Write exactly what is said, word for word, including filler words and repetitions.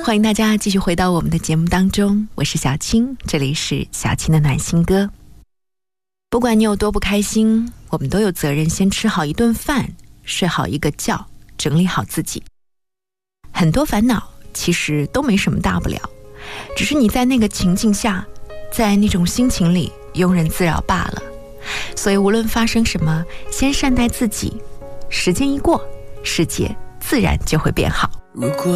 欢迎大家继续回到我们的节目当中，我是小青，这里是小青的暖心歌。不管你有多不开心，我们都有责任先吃好一顿饭，睡好一个觉，整理好自己。很多烦恼其实都没什么大不了，只是你在那个情境下，在那种心情里庸人自扰罢了。所以无论发生什么，先善待自己，时间一过，世界自然就会变好。 如果